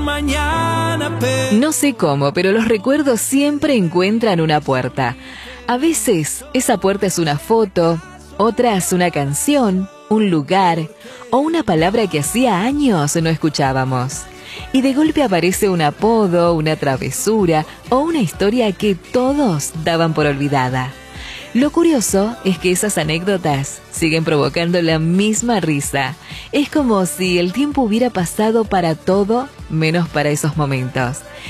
No sé cómo, pero los recuerdos siempre encuentran una puerta. A veces esa puerta es una foto, otras una canción, un lugar o una palabra que hacía años no escuchábamos. Y de golpe aparece un apodo, una travesura o una historia que todos daban por olvidada. Lo curioso es que esas anécdotas siguen provocando la misma risa. Es como si el tiempo hubiera pasado para todo menos para esos momentos.